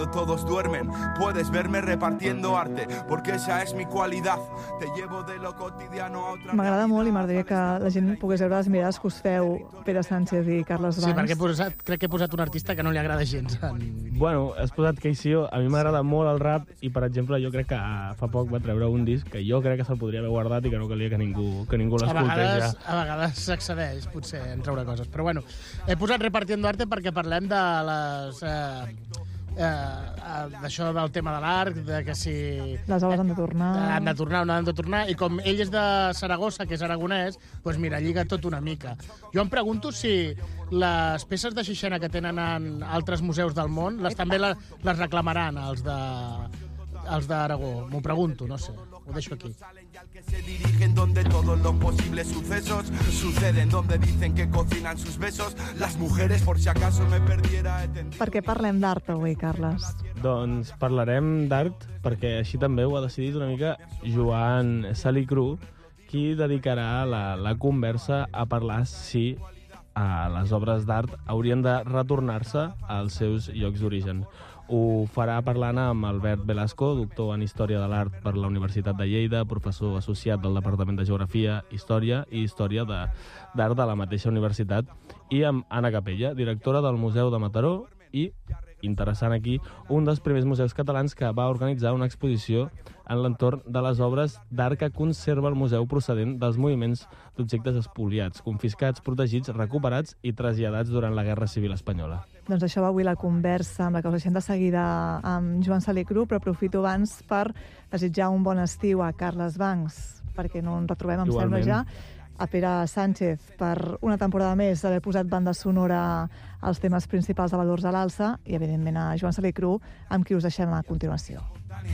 Todos duermen, puedes verme repartiendo arte, porque esa es mi cualidad. Te llevo de lo cotidiano a otra. M'agrada molt i m'agradaria que la gent pogués veure les mirades que us feu Pere Sánchez i Carles Bancs. Sí, perquè crec que he posat un artista que no li agrada gens. Bueno, has posat KCO. A mi m'agrada molt el rap i, per exemple, jo crec que fa poc va treure un disc que jo crec que se'l podria haver guardat i que no calia que ningú l'escoltés ja. A vegades s'accedeix, potser, en treure coses. Però bueno, he posat Repartiendo Arte perquè parlem de les... d'això del tema de l'art, de que si... Les obres han de tornar. Han de tornar o no han de tornar, i com ell és de Saragossa, que és aragonès, doncs mira, lliga tot una mica. Jo em pregunto si les peces de Sixena que tenen en altres museus del món també les reclamaran els d'Aragó. M'ho pregunto, no sé. Ho deixo aquí. Que se dirigen donde todos los posibles sucesos suceden, donde dicen que cocinan sus besos las mujeres, por si acaso me perdiera. Per què parlem d'art avui, Carles? Doncs parlarem d'art perquè així també ho ha decidit una mica Joan Salicru, qui dedicarà la conversa a parlar si les obres d'art haurien de retornar-se als seus llocs d'origen. Ho farà parlant amb Albert Velasco, doctor en Història de l'Art per la Universitat de Lleida, professor associat del Departament de Geografia, Història i Història d'Art de la mateixa universitat, i amb Anna Capella, directora del Museu de Mataró i, interessant aquí, un dels primers museus catalans que va organitzar una exposició en l'entorn de les obres d'art que conserva el museu procedent dels moviments d'objectes espoliats, confiscats, protegits, recuperats i traslladats durant la Guerra Civil Espanyola. Doncs això va avui la conversa amb la que us deixem de seguida amb Joan Salicru, però aprofito abans per desitjar un bon estiu a Carles Bancs, perquè no ens retrobem, em sembla ja, a Pere Sánchez per una temporada més d'haver posat banda sonora als temes principals de Valors a l'Alça i, evidentment, a Joan Salicru, amb qui us deixem a continuació.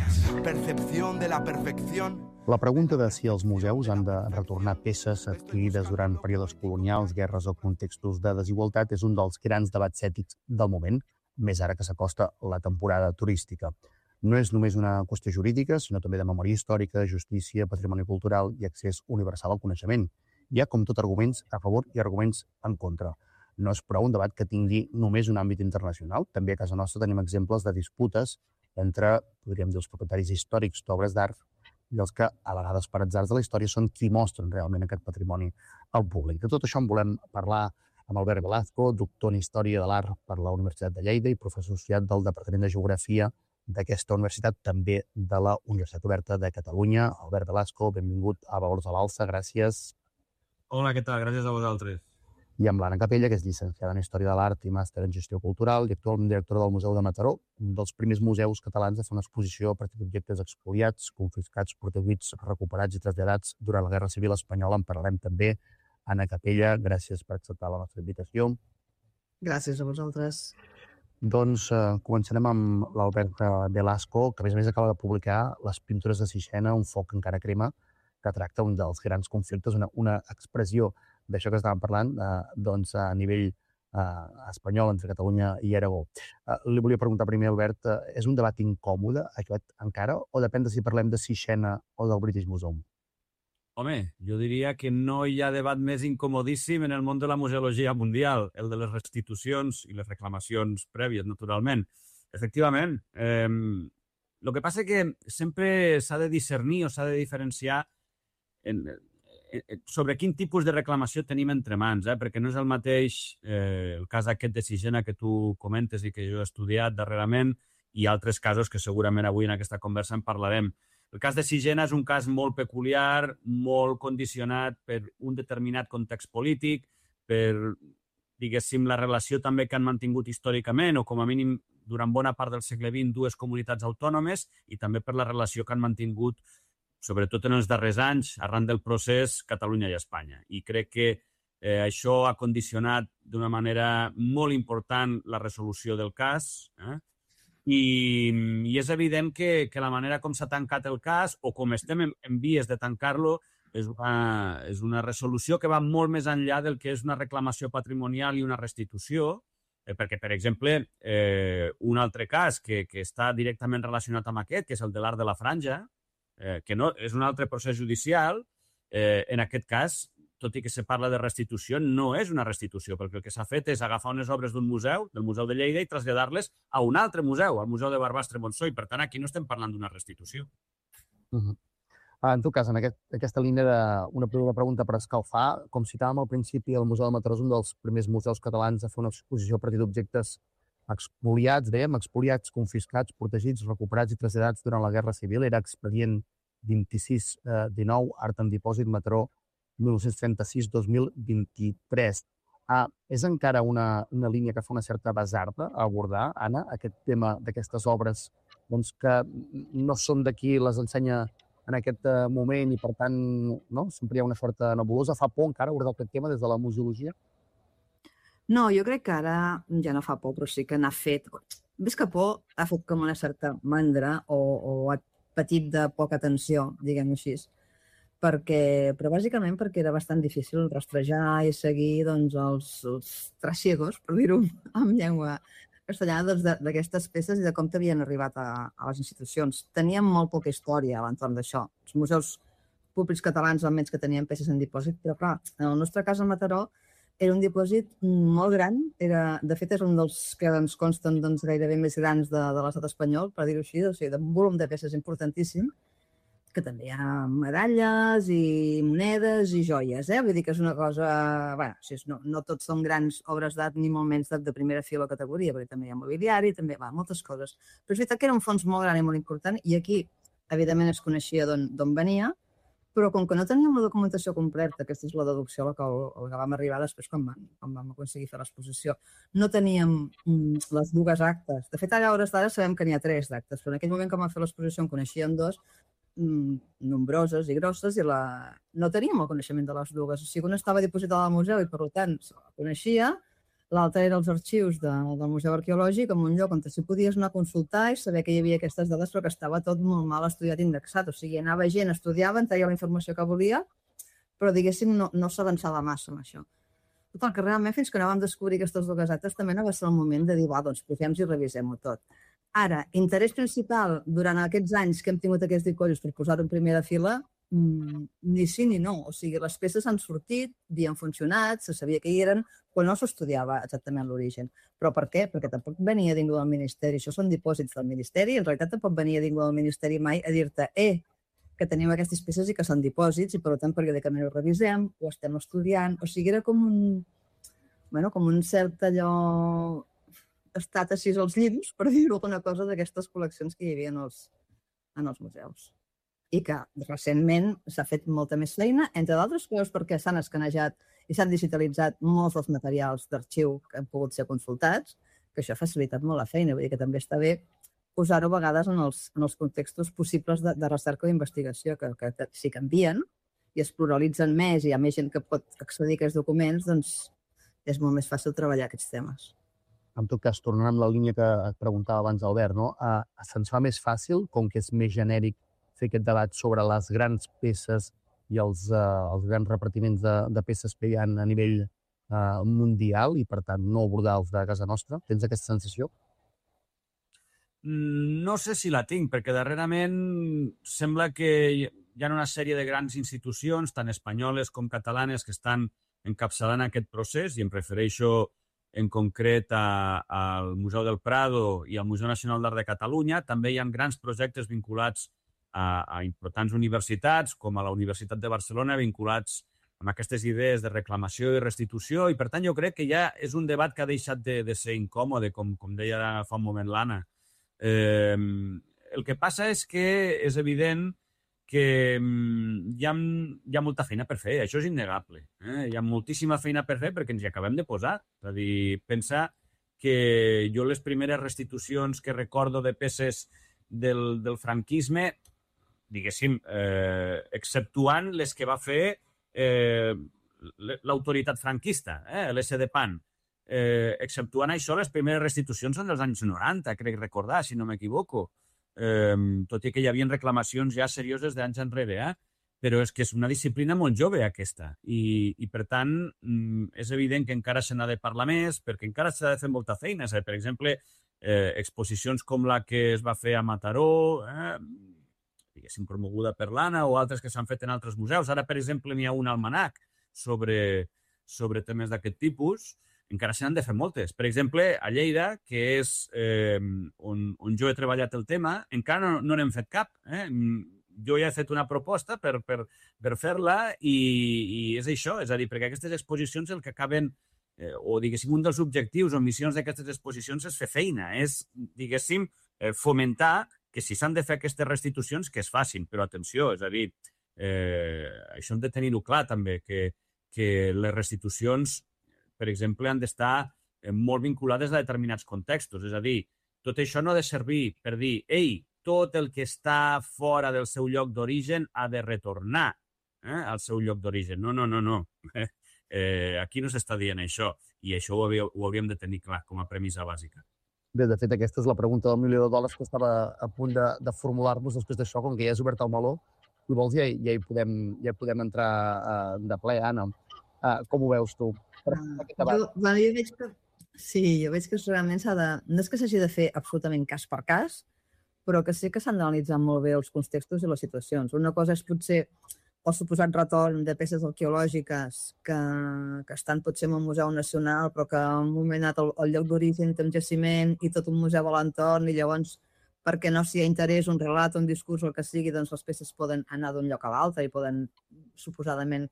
Percepció de la perfecció. La pregunta de si els museus han de retornar peces adquirides durant períodes colonials, guerres o contextos de desigualtat és un dels grans debats ètics del moment, més ara que s'acosta la temporada turística. No és només una qüestió jurídica, sinó també de memòria històrica, justícia, patrimoni cultural i accés universal al coneixement. Hi ha, com tot, arguments a favor i arguments en contra. No és prou un debat que tingui només un àmbit internacional. També a casa nostra tenim exemples de disputes entre, podríem dir, els propietaris històrics d'obres d'art i els que, a vegades per atzars de la història, són qui mostren realment aquest patrimoni al públic. De tot això en volem parlar amb Albert Velasco, doctor en Història de l'Art per la Universitat de Lleida i professor associat del Departament de Geografia d'aquesta universitat, també de la Universitat Oberta de Catalunya. Albert Velasco, benvingut a Valors a l'Alça, gràcies. Hola, què tal? Gràcies a vosaltres. I amb l'Anna Capella, que és llicenciada en Història de l'Art i màster en Gestió Cultural i actualment directora del Museu de Mataró, un dels primers museus catalans a fer una exposició a partir d'objectes expoliats, confiscats, protegits, recuperats i traslladats durant la Guerra Civil Espanyola. En parlarem també. Anna Capella, gràcies per acceptar la nostra invitació. Gràcies a vosaltres. Doncs començarem amb l'Albert Velasco, que a més acaba de publicar Les pintures de Sixena, un foc encara crema, que tracta un dels grans conflictes, una expressió d'això que estàvem parlant, doncs a nivell espanyol entre Catalunya i Aragó. Li volia preguntar primer, Albert, és un debat incòmode aquest encara o depèn de si parlem de Sixena o del British Museum? Home, jo diria que no hi ha debat més incomodíssim en el món de la museologia mundial, el de les restitucions i les reclamacions prèvies, naturalment. Efectivament, el que passa que sempre s'ha de discernir o s'ha de diferenciar sobre quin tipus de reclamació tenim entre mans, perquè no és el mateix el cas aquest de Sixena que tu comentes i que jo he estudiat darrerament i altres casos que segurament avui en aquesta conversa en parlarem. El cas de Sixena és un cas molt peculiar, molt condicionat per un determinat context polític, per, diguéssim, la relació també que han mantingut històricament o com a mínim durant bona part del segle XX dues comunitats autònomes i també per la relació que han mantingut sobretot en els darrers anys, arran del procés Catalunya i Espanya. I crec que això ha condicionat d'una manera molt important la resolució del cas. I és evident que la manera com s'ha tancat el cas o com estem en vies de tancar-lo és una resolució que va molt més enllà del que és una reclamació patrimonial i una restitució, perquè, per exemple, un altre cas que està directament relacionat amb aquest, que és el de l'Arc de la Franja, que no, és un altre procés judicial, en aquest cas tot i que se parla de restitució, no és una restitució, perquè el que s'ha fet és agafar unes obres d'un museu, del Museu de Lleida, i traslladar-les a un altre museu, al Museu de Barbastre-Montsó, i per tant aquí no estem parlant d'una restitució. En tot cas, en aquesta línia una primera pregunta per escalfar, com citàvem al principi, el Museu de Mataró és un dels primers museus catalans a fer una exposició a partir d'objectes expoliats, expoliats, confiscats, protegits, recuperats i traslladats durant la Guerra Civil. Era expedient 26-19, Art en Dipòsit, Mataró, 1936-2023. És encara una línia que fa una certa basarda a abordar, Anna, aquest tema d'aquestes obres que no són d'aquí, les ensenya en aquest moment i, per tant, sempre hi ha una certa nebulosa. Fa por encara abordar aquest tema des de la museologia? No, jo crec que ara ja no fa por, però sí que n'ha fet... Més que por, ha fet com una certa mandra o ha patit de poca atenció, diguem-ho així. Però bàsicament perquè era bastant difícil rastrejar i seguir els trasiegos, per dir-ho en llengua castellana, d'aquestes peces i de com havien arribat a les institucions. Teníem molt poca història a l'entorn d'això. Els museus públics catalans almenys que tenien peces en dipòsit, però clar, en el nostre cas a Mataró era un dipòsit molt gran, de fet és un dels que ens consten gairebé més grans de l'estat espanyol, per dir-ho així, o sigui, d'un volum de peces importantíssim, que també hi ha medalles i monedes i joies, Vull dir que és una cosa... no tots són grans obres d'art ni molt menys de primera fila o categoria, perquè també hi ha mobiliari, també moltes coses. Però és veritat que era un fons molt gran i molt important i aquí, evidentment, es coneixia d'on venia, però com que no teníem la documentació completa, aquesta és la deducció a la que vam arribar després quan vam aconseguir fer l'exposició, no teníem les dues actes. De fet, ara a hores d'ara sabem que n'hi ha 3 d'actes, però en aquell moment que vam fer l'exposició en coneixíem 2, nombroses i grosses, i no teníem el coneixement de les dues. O sigui, una estava dipositada al museu i, per tant, se la coneixia, l'altra era els arxius del Museu Arqueològic, en un lloc on s'hi podies anar a consultar i saber que hi havia aquestes dades, però que estava tot molt mal estudiat i indexat. O sigui, anava gent, estudiava, en traia la informació que volia, però, diguéssim, no s'avançava massa amb això. Total, que realment, fins que no vam descobrir aquestes dues actes, també no va ser el moment de dir, posem-nos i revisem-ho tot. Ara, interès principal durant aquests anys que hem tingut aquests dipòsits per posar-ho en primera fila, ni sí ni no. O sigui, les peces han sortit, havien funcionat, se sabia que hi eren, però no s'estudiava exactament l'origen. Però per què? Perquè tampoc venia ningú del Ministeri. Això són dipòsits del Ministeri, en realitat tampoc venia ningú del Ministeri mai a dir-te que tenim aquestes peces i que són dipòsits i, per tant, periòdicament ho revisem, ho estem estudiant. O sigui, era com un cert allò estat així als llimbs, per dir-ho alguna cosa, d'aquestes col·leccions que hi havia en els museus. I que recentment s'ha fet molta més feina, entre d'altres coses perquè s'han escanejat i s'han digitalitzat molts dels materials d'arxiu que han pogut ser consultats, que això ha facilitat molt la feina. Vull dir que també està bé posar-ho a vegades en els contextos possibles de recerca o d'investigació, que si canvien i es pluralitzen més i hi ha més gent que pot accedir a aquests documents, doncs és molt més fàcil treballar aquests temes. En tot cas, tornant amb la línia que et preguntava abans Albert, se'ns fa més fàcil, com que és més genèric, fer aquest debat sobre les grans peces i els grans repartiments de peces que hi ha a nivell mundial i, per tant, no abordar els de casa nostra? Tens aquesta sensació? No sé si la tinc, perquè darrerament sembla que hi ha una sèrie de grans institucions, tant espanyoles com catalanes, que estan encapçalant aquest procés, i em refereixo en concret al Museu del Prado i al Museu Nacional d'Art de Catalunya. També hi ha grans projectes vinculats a importants universitats, com a la Universitat de Barcelona, vinculats amb aquestes idees de reclamació i restitució, i per tant jo crec que ja és un debat que ha deixat de ser incòmode, com deia fa un moment l'Anna. El que passa és que és evident que hi ha molta feina per fer, això és innegable. Hi ha moltíssima feina per fer perquè ens hi acabem de posar. És a dir, pensa que jo les primeres restitucions que recordo de peces del franquisme, diguéssim, exceptuant les que va fer l'autoritat franquista, l'SDPAN. Exceptuant això, les primeres restitucions són dels anys 90, crec recordar, si no m'equivoco. Tot i que hi havia reclamacions ja serioses d'anys enrere, però és que és una disciplina molt jove aquesta i per tant és evident que encara se n'ha de parlar més perquè encara s'ha de fer molta feina. Per exemple, exposicions com la que es va fer a Mataró, diguéssim promoguda per l'Anna, o altres que s'han fet en altres museus. Ara, per exemple, n'hi ha un almanac sobre temes d'aquest tipus, encara se n'han de fer moltes. Per exemple, a Lleida, que és on jo he treballat el tema, encara no n'hem fet cap. Jo ja he fet una proposta per fer-la i és això, és a dir, perquè aquestes exposicions el que acaben, o diguéssim, un dels objectius o missions d'aquestes exposicions és fer feina, és, diguéssim, fomentar que si s'han de fer aquestes restitucions, que es facin, però atenció, és a dir, això hem de tenir-ho clar també, que les restitucions, per exemple, han d'estar molt vinculades a determinats contextos, és a dir, tot això no ha de servir per dir, ei, tot el que està fora del seu lloc d'origen ha de retornar al seu lloc d'origen. No. Aquí no s'està dient això, i això ho hauríem de tenir clar com a premissa bàsica. Bé, de fet, aquesta és la pregunta del $1.000.000 que estava a punt de formular-vos després d'això, com que ja és obert el meló. Si vols, ja hi podem entrar de ple, Anna. Com ho veus tu? Jo veig que... Sí, jo veig que realment s'ha de... No és que s'hagi de fer absolutament cas per cas, però que sí que s'han d'analitzar molt bé els contextos i les situacions. Una cosa és potser el suposat retorn de peces arqueològiques que estan potser en un museu nacional, però que en un moment anat al lloc d'origen té un jaciment i tot un museu a l'entorn, i llavors, perquè no s'hi ha interès, un relat, un discurs o el que sigui, doncs les peces poden anar d'un lloc a l'altre i poden, suposadament,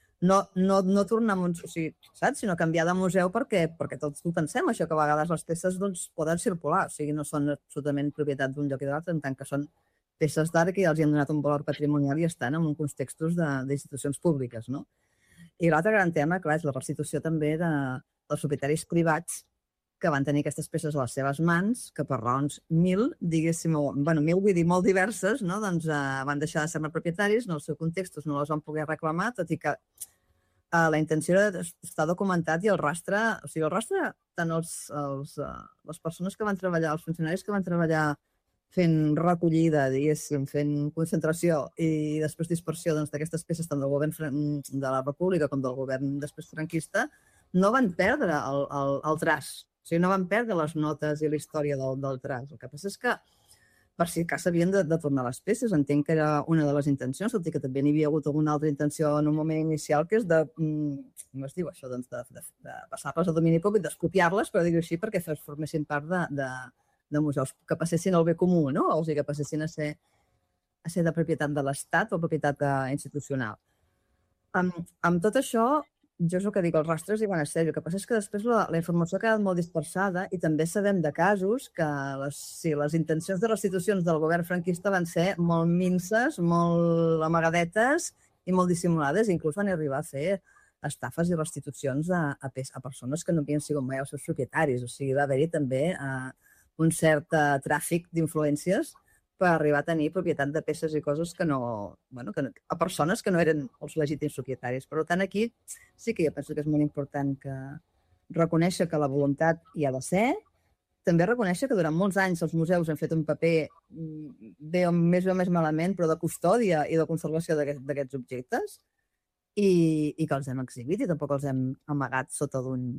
no tornar a un... O sigui, saps? Sinó canviar de museu perquè tots ho pensem, això, que a vegades les peces doncs, poden circular, o sigui, no són absolutament propietat d'un lloc i de l'altre, en tant que són peces d'art que ja els han donat un valor patrimonial i estan en contextos d'institucions públiques, no? I l'altre gran tema, clar, és la restitució també dels propietaris privats que van tenir aquestes peces a les seves mans, que per raons diguéssim, vull dir molt diverses, no? Doncs van deixar de ser-ne propietaris, en els seus contextos no les van poder reclamar, tot i que la intenció està documentat i el rastre, tant les persones que van treballar, els funcionaris que van treballar fent recollida, diguéssim, fent concentració i després dispersió d'aquestes peces tant del govern de la República com del govern després franquista, no van perdre el traç. O sigui, no van perdre les notes i la història del traç. El que passa és que per si cas s'havien de tornar les peces. Entenc que era una de les intencions, tot i que també n'hi havia hagut alguna altra intenció en un moment inicial, que és de, com es diu això, doncs de passar-les a domini públic, d'expropiar-les, però dir-ho així, perquè formessin part de museus que passessin al bé comú, no? O sigui, que passessin a ser de propietat de l'Estat o propietat institucional. Amb tot això, jo és el que dic, els rastres hi van a ser. El que passa és que després la informació ha quedat molt dispersada i també sabem de casos que les intencions de restitucions del govern franquista van ser molt minces, molt amagadetes i molt dissimulades. Inclús van arribar a fer estafes i restitucions a persones que no havien sigut mai els seus propietaris. O sigui, va haver-hi també un cert tràfic d'influències per arribar a tenir propietat de peces i coses a persones que no eren els legítims propietaris. Per tant, aquí sí que jo penso que és molt important reconèixer que la voluntat hi ha de ser, també reconèixer que durant molts anys els museus han fet un paper bé o més malament, però de custòdia i de conservació d'aquests objectes i que els hem exhibit i tampoc els hem amagat sota d'un...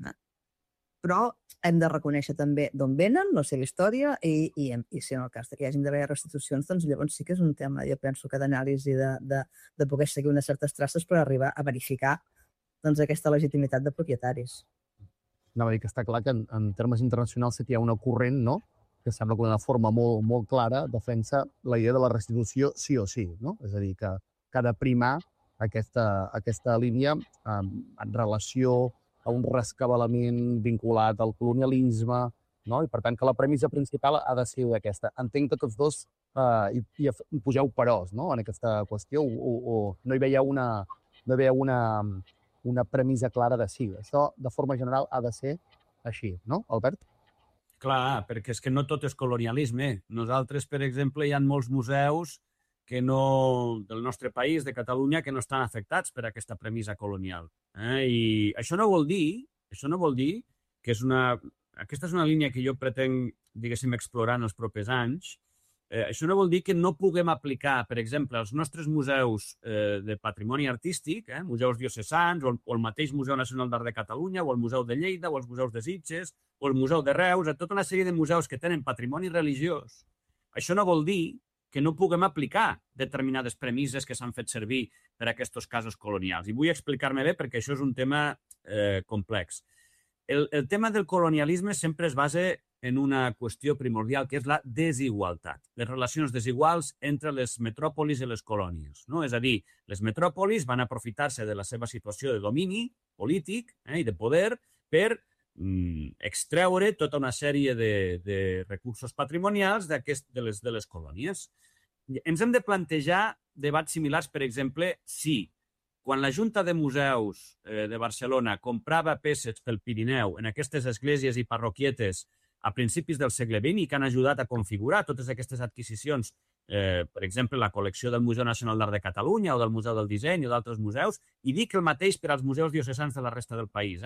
Però hem de reconèixer també d'on venen, la seva història, i si en el cas que hi hagin d'haver restitucions, doncs llavors sí que és un tema, jo penso, que d'anàlisi de poder seguir unes certes traces per arribar a verificar aquesta legitimitat de propietaris. Anava a dir que està clar que en termes internacionals hi ha una corrent, no?, que sembla que d'una forma molt, molt clara defensa la idea de la restitució sí o sí, no? És a dir, que ha de primar aquesta línia en relació a un rescabalament vinculat al colonialisme, no? I per tant que la premissa principal ha de ser aquesta. Entenc que tots dos hi poseu peròs, no?, en aquesta qüestió, o no hi veia una premissa clara de sí. Això, de forma general, ha de ser així, no, Albert? Clar, perquè és que no tot és colonialisme. Nosaltres, per exemple, hi ha molts museus del nostre país, de Catalunya, que no estan afectats per aquesta premissa colonial. I això no vol dir que aquesta és una línia que jo pretenc, diguéssim, explorar en els propers anys. Això no vol dir que no puguem aplicar, per exemple, als nostres museus de patrimoni artístic, museus diocesans, o el mateix Museu Nacional d'Art de Catalunya, o el Museu de Lleida, o els museus de Sitges, o el Museu de Reus, tota una sèrie de museus que tenen patrimoni religiós. Això no vol dir que no puguem aplicar determinades premisses que s'han fet servir per a aquests casos colonials. I vull explicar-me bé perquè això és un tema complex. El tema del colonialisme sempre es basa en una qüestió primordial, que és la desigualtat. Les relacions desiguals entre les metròpolis i les colònies. No? És a dir, les metròpolis van aprofitar-se de la seva situació de domini polític i de poder per extreure tota una sèrie de recursos patrimonials de les colònies. Ens hem de plantejar debats similars, per exemple, si quan la Junta de Museus de Barcelona comprava peces pel Pirineu en aquestes esglésies i parroquietes a principis del segle XX i que han ajudat a configurar totes aquestes adquisicions, per exemple, la col·lecció del Museu Nacional d'Art de Catalunya o del Museu del Disseny o d'altres museus, i dic el mateix per als museus diocesans de la resta del país.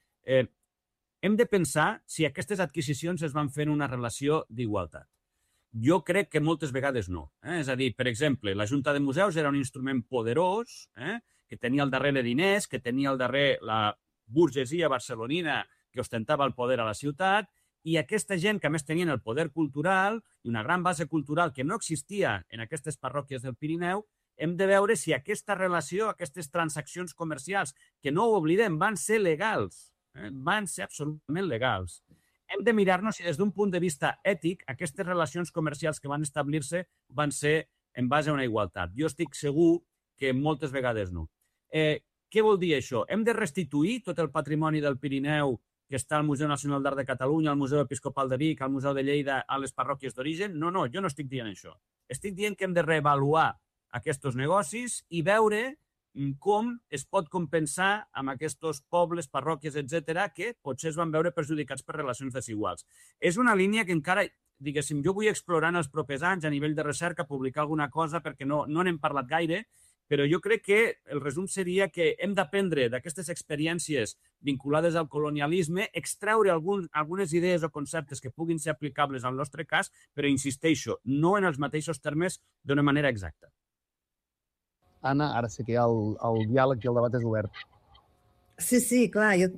Hem de pensar si aquestes adquisicions es van fer en una relació d'igualtat. Jo crec que moltes vegades no. És a dir, per exemple, la Junta de Museus era un instrument poderós, que tenia al darrere diners, que tenia al darrere la burgesia barcelonina que ostentava el poder a la ciutat, i aquesta gent que a més tenien el poder cultural i una gran base cultural que no existia en aquestes parròquies del Pirineu, hem de veure si aquesta relació, aquestes transaccions comercials, que no ho oblidem, van ser legals, van ser absolutament legals. Hem de mirar-nos si des d'un punt de vista ètic aquestes relacions comercials que van establir-se van ser en base a una igualtat. Jo estic segur que moltes vegades no. Què vol dir això? Hem de restituir tot el patrimoni del Pirineu que està al Museu Nacional d'Art de Catalunya, al Museu Episcopal de Vic, al Museu de Lleida, a les parròquies d'origen? No, jo no estic dient això. Estic dient que hem de reavaluar aquests negocis i veure com es pot compensar amb aquests pobles, parròquies, etc., que potser es van veure perjudicats per relacions desiguals. És una línia que encara, diguéssim, jo vull explorar en els propers anys a nivell de recerca, publicar alguna cosa, perquè no n'hem parlat gaire, però jo crec que el resum seria que hem d'aprendre d'aquestes experiències vinculades al colonialisme, extreure algunes idees o conceptes que puguin ser aplicables al nostre cas, però insisteixo, no en els mateixos termes d'una manera exacta. Anna, ara sé que el diàleg i el debat és obert. Sí, clar, jo